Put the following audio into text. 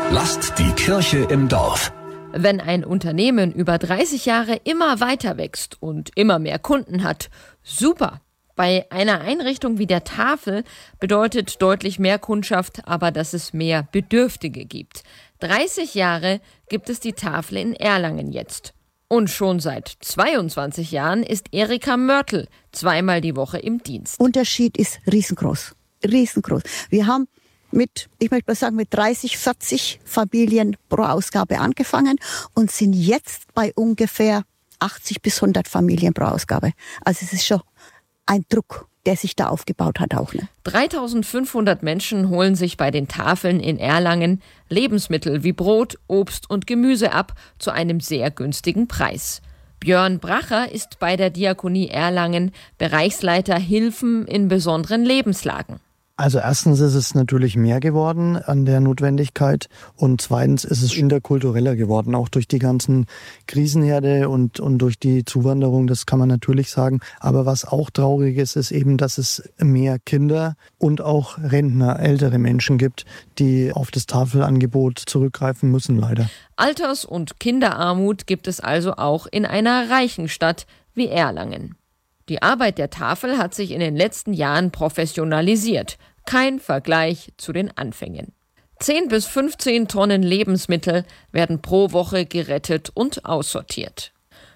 Lasst die Kirche im Dorf. Wenn ein Unternehmen über 30 Jahre immer weiter wächst und immer mehr Kunden hat, super. Bei einer Einrichtung wie der Tafel bedeutet deutlich mehr Kundschaft aber, dass es mehr Bedürftige gibt. 30 Jahre gibt es die Tafel in Erlangen jetzt. Und schon seit 22 Jahren ist Erika Mörtel zweimal die Woche im Dienst. Unterschied ist riesengroß. Riesengroß. Wir haben mit 30, 40 Familien pro Ausgabe angefangen und sind jetzt bei ungefähr 80 bis 100 Familien pro Ausgabe. Also es ist schon ein Druck, der sich da aufgebaut hat auch. 3.500 Menschen holen sich bei den Tafeln in Erlangen Lebensmittel wie Brot, Obst und Gemüse ab zu einem sehr günstigen Preis. Björn Bracher ist bei der Diakonie Erlangen Bereichsleiter Hilfen in besonderen Lebenslagen. Also erstens ist es natürlich mehr geworden an der Notwendigkeit und zweitens ist es interkultureller geworden, auch durch die ganzen Krisenherde und durch die Zuwanderung, das kann man natürlich sagen. Aber was auch traurig ist, ist eben, dass es mehr Kinder und auch Rentner, ältere Menschen gibt, die auf das Tafelangebot zurückgreifen müssen, leider. Alters- und Kinderarmut gibt es also auch in einer reichen Stadt wie Erlangen. Die Arbeit der Tafel hat sich in den letzten Jahren professionalisiert. Kein Vergleich zu den Anfängen. 10 bis 15 Tonnen Lebensmittel werden pro Woche gerettet und aussortiert.